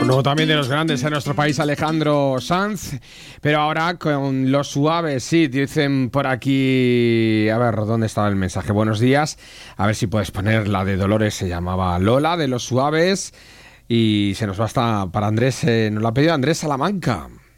Uno también de los grandes en nuestro país, Alejandro Sanz. Pero ahora con Los Suaves, sí, dicen por aquí... A ver, ¿dónde estaba el mensaje? Buenos días. A ver si puedes poner la de Dolores, se llamaba Lola, de Los Suaves. Y se nos va hasta para Andrés, nos la ha pedido Andrés Salamanca.